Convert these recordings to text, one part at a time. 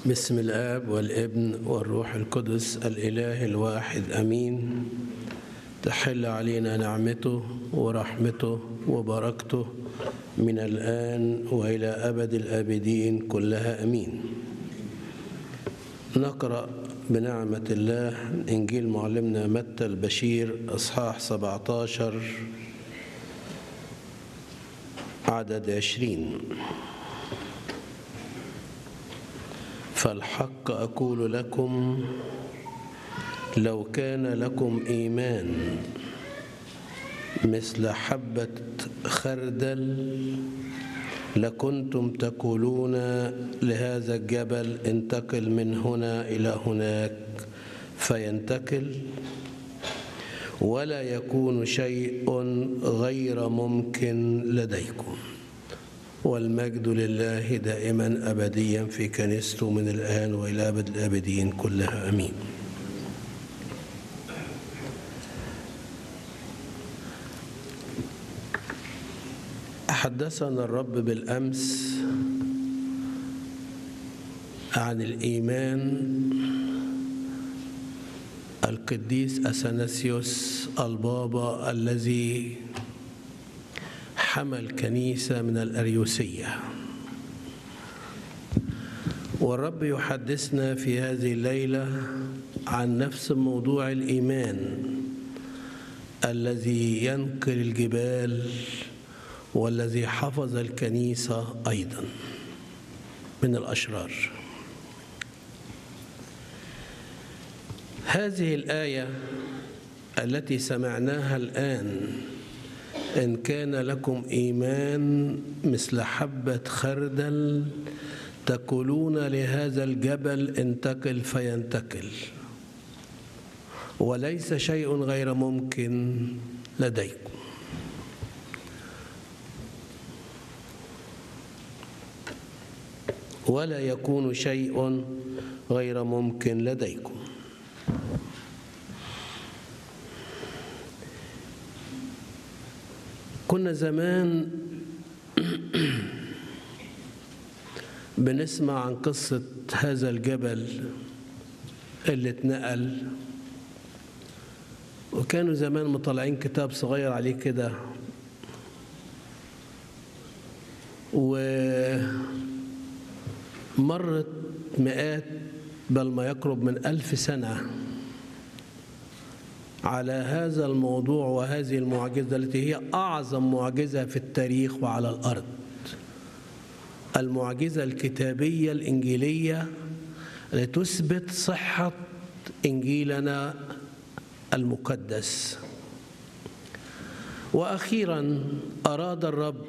باسم الآب والابن والروح القدس الإله الواحد أمين. تحل علينا نعمته ورحمته وبركته من الآن وإلى أبد الآبدين كلها أمين. نقرأ بنعمة الله إنجيل معلمنا متى البشير أصحاح 17 عدد 20. فالحق أقول لكم لو كان لكم إيمان مثل حبة خردل لكنتم تقولون لهذا الجبل انتقل من هنا إلى هناك فينتقل، ولا يكون شيء غير ممكن لديكم. والمجد لله دائما أبديا في كنيسته من الآن وإلى أبد الآبدين كلها أمين. حدثنا الرب بالأمس عن الإيمان القديس أثناسيوس البابا الذي حمل كنيسة من الأريوسية، والرب يحدثنا في هذه الليلة عن نفس موضوع الإيمان الذي ينقل الجبال والذي حفظ الكنيسة أيضا من الأشرار. هذه الآية التي سمعناها الآن، إن كان لكم إيمان مثل حبة خردل تقولون لهذا الجبل انتقل فينتقل، وليس شيء غير ممكن لديكم. ولا يكون شيء غير ممكن لديكم. كنا زمان بنسمع عن قصة هذا الجبل اللي اتنقل، وكانوا زمان مطلعين كتاب صغير عليه كده، ومرت مئات بل ما يقرب من 1000 سنة على هذا الموضوع وهذه المعجزة التي هي أعظم معجزة في التاريخ وعلى الأرض، المعجزة الكتابية الإنجيلية لتثبت صحة إنجيلنا المقدس. وأخيرا أراد الرب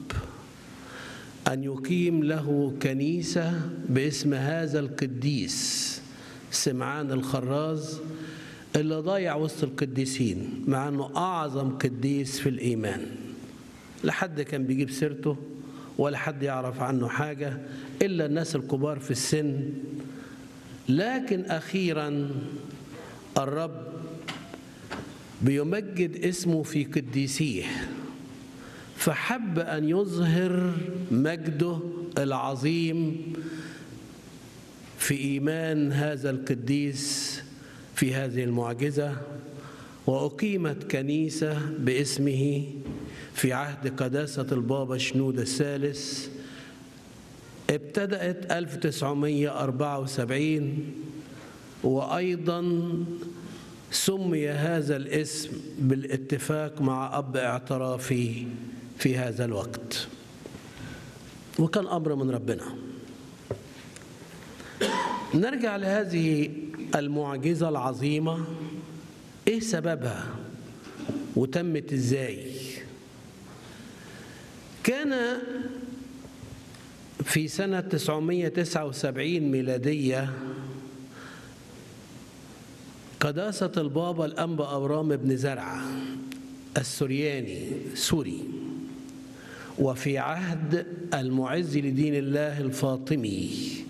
أن يقيم له كنيسة باسم هذا القديس سمعان الخراز اللي ضايع وسط القديسين، مع أنه أعظم قديس في الإيمان. لا حد كان بيجيب سيرته ولا حد يعرف عنه حاجة إلا الناس الكبار في السن، لكن أخيرا الرب بيمجد اسمه في قديسيه، فحب أن يظهر مجده العظيم في إيمان هذا القديس في هذه المعجزة. وأقيمت كنيسة باسمه في عهد قداسة البابا شنودة الثالث، ابتدأت 1974، وأيضا سمي هذا الاسم بالاتفاق مع أب اعترافي في هذا الوقت، وكان أمر من ربنا. نرجع لهذه المعجزة العظيمة، إيه سببها وتمت إزاي؟ كان في سنة 979 ميلادية قداسة البابا الأنبا أبرام بن زرعة السورياني سوري، وفي عهد المعز لدين الله الفاطمي